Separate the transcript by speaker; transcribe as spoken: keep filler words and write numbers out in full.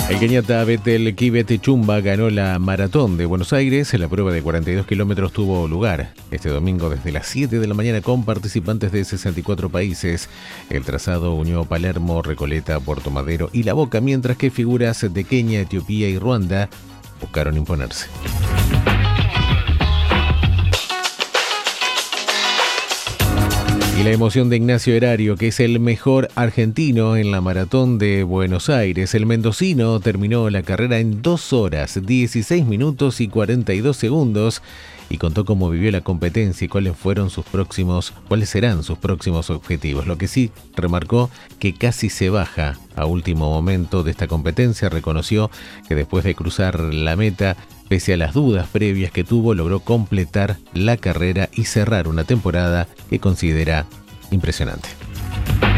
Speaker 1: El keniata Betel Kibet Chumba ganó la Maratón de Buenos Aires. La prueba de cuarenta y dos kilómetros tuvo lugar este domingo desde las siete de la mañana con participantes de sesenta y cuatro países. El trazado unió Palermo, Recoleta, Puerto Madero y La Boca, mientras que figuras de Kenia, Etiopía y Ruanda buscaron imponerse. Y la emoción de Ignacio Erario, que es el mejor argentino en la Maratón de Buenos Aires. El mendocino terminó la carrera en dos horas, dieciséis minutos y cuarenta y dos segundos y contó cómo vivió la competencia y cuáles fueron sus próximos, cuáles serán sus próximos objetivos. Lo que sí remarcó que casi se baja a último momento de esta competencia. Reconoció que después de cruzar la meta, pese a las dudas previas que tuvo, logró completar la carrera y cerrar una temporada que considera impresionante.